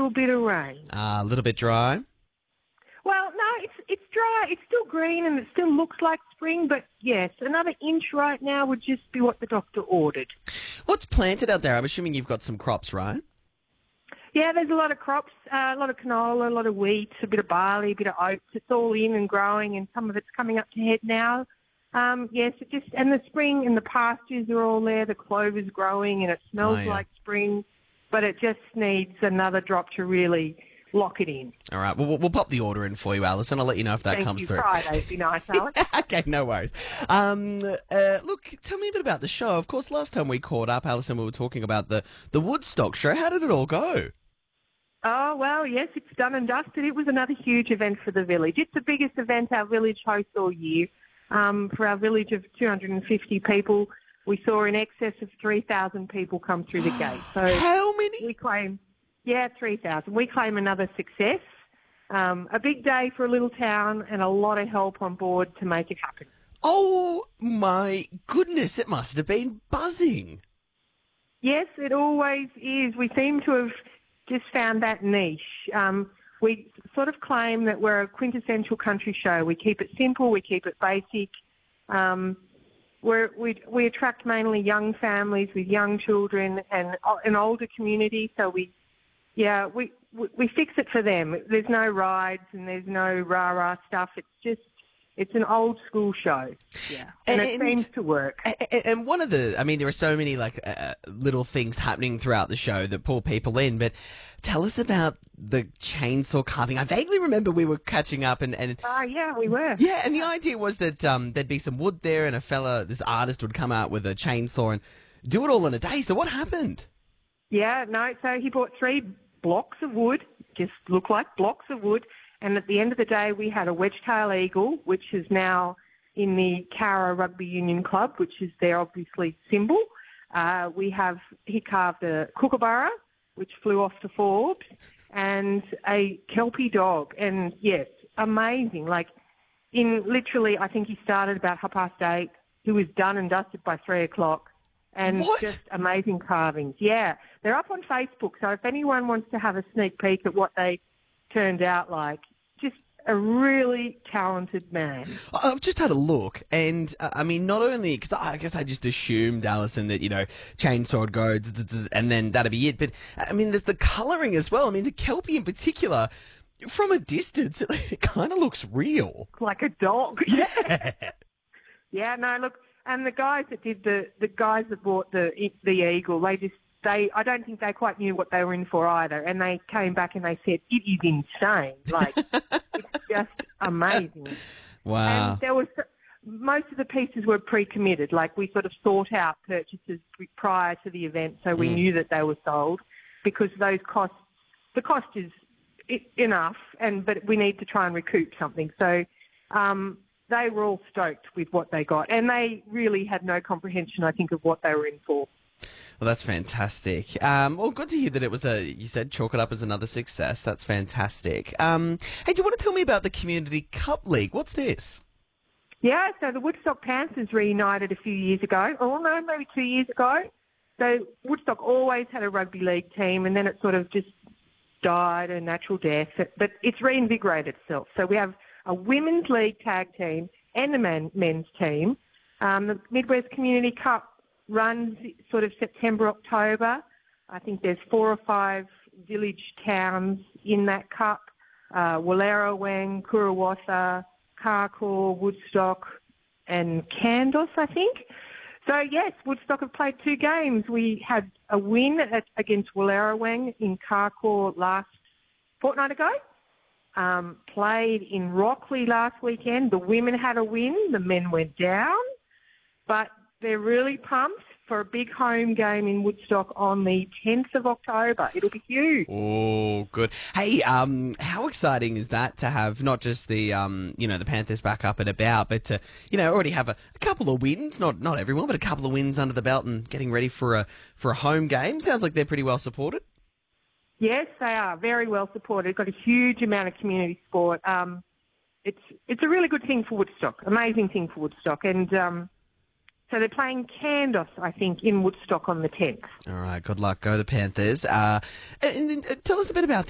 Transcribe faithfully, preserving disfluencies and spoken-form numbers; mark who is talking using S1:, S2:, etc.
S1: little bit of rain.
S2: Ah, a little bit dry.
S1: Well, no, it's it's dry. It's still green and it still looks like spring, but yes, another inch right now would just be what the doctor ordered.
S2: What's planted out there? I'm assuming you've got some crops, right?
S1: Yeah, there's a lot of crops, uh, a lot of canola, a lot of wheat, a bit of barley, a bit of oats. It's all in and growing, and some of it's coming up to head now. Um, yes, it just and the spring and the pastures are all there. The clover's growing, and it smells
S2: Oh, yeah.
S1: like spring, but it just needs another drop to really lock it in.
S2: All right, well, we'll, we'll pop the order in for you, Alison. I'll let you know if that
S1: Thank
S2: comes
S1: you.
S2: through.
S1: Friday'd be nice, Alex.
S2: Okay, no worries. Um, uh, look, tell me a bit about the show. Of course, last time we caught up, Alison, we were talking about the, the Woodstock show. How did it all go?
S1: Oh, well, yes, it's done and dusted. It was another huge event for the village. It's the biggest event our village hosts all year. Um, for our village of two hundred fifty people, we saw in excess of three thousand people come through the gate. So
S2: How many?
S1: we claim, yeah, three thousand. We claim another success. Um, a big day for a little town and a lot of help on board to make it happen.
S2: Oh, my goodness, it must have been buzzing.
S1: Yes, it always is. We seem to have just found that niche. Um, we sort of claim that we're a quintessential country show. We keep it simple, we keep it basic. Um, we're, we we attract mainly young families with young children and an older community. So we, yeah, we we, we fix it for them. There's no rides and there's no rah rah stuff. It's just it's an old school show. Yeah, and, and it seems to work.
S2: And, and one of the, I mean, there are so many like uh, little things happening throughout the show that pull people in. But tell us about the chainsaw carving. I vaguely remember we were catching up, and and
S1: Ah, uh, yeah, we were.
S2: Yeah, and the idea was that um, there'd be some wood there, and a fella, this artist, would come out with a chainsaw and do it all in a day. So what happened?
S1: Yeah, no. So he bought three blocks of wood, just look like blocks of wood. And at the end of the day, we had a wedge-tail eagle, which is now in the Cowra Rugby Union Club, which is their obviously symbol. Uh, we have, he carved a kookaburra, which flew off to Forbes, and a Kelpie dog. And yes, amazing. Like in literally, I think he started about half past eight. He was done and dusted by three o'clock. And
S2: What?
S1: just amazing carvings. Yeah, they're up on Facebook. So if anyone wants to have a sneak peek at what they turned out like, just a really talented man.
S2: I've just had a look, and uh, I mean, not only because I guess I just assumed, Alison, that you know, chainsaw would go, zzz, zzz, and then that'd be it. But I mean, there's the colouring as well. I mean, the Kelpie in particular, from a distance, it, it kind of looks real,
S1: like a dog.
S2: Yeah.
S1: Yeah. No, look, and the guys that did the the guys that bought the the eagle, they just. They, I don't think they quite knew what they were in for either, and they came back and they said, it is insane. Like, it's just amazing.
S2: Wow.
S1: And there was, most of the pieces were pre-committed. Like, we sort of sought out purchases prior to the event, so we
S2: Mm.
S1: knew that they were sold, because those costs, the cost is i- enough, and but we need to try and recoup something. So um, they were all stoked with what they got, and they really had no comprehension, I think, of what they were in for.
S2: Well, that's fantastic. Um, well, good to hear that it was a, you said chalk it up as another success. That's fantastic. Um, hey, do you want to tell me about the Community Cup League? What's this?
S1: Yeah, so the Woodstock Panthers reunited a few years ago, or no, maybe two years ago. So Woodstock always had a rugby league team, and then it sort of just died a natural death. But it's reinvigorated itself. So we have a women's league tag team and a man, men's team. Um, the Midwest Community Cup runs sort of September, October. I think there's four or five village towns in that cup. Uh, Wallerawang, Kurawatha, Carcoar, Woodstock and Candos, I think. So, yes, Woodstock have played two games. We had a win at, against Wallerawang in Carcoar last fortnight ago. Um, played in Rockley last weekend. The women had a win. The men went down. But they're really pumped for a big home game in Woodstock on the tenth of October. It'll be huge.
S2: Oh, good. Hey, um, how exciting is that to have not just the, um, you know, the Panthers back up and about, but to, you know, already have a, a couple of wins, not not everyone, but a couple of wins under the belt and getting ready for a for a home game. Sounds like they're pretty well supported.
S1: Yes, they are very well supported. Got a huge amount of community support. Um, it's it's a really good thing for Woodstock, amazing thing for Woodstock, and um, so they're playing Candos, I think, in Woodstock on the tenth.
S2: All right, good luck. Go the Panthers. Uh, and, and, uh, tell us a bit about